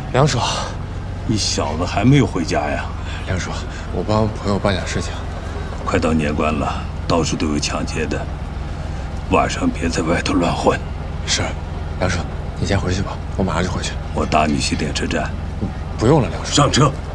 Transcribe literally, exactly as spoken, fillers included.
梁叔， 你小子还没有回家呀？ 梁叔，我帮朋友办点事情。 快到年关了，到处都有抢劫的，晚上别在外头乱混。 是，梁叔，你先回去吧，我马上就回去。 我搭你去电车站。 不用了，梁叔。 上车。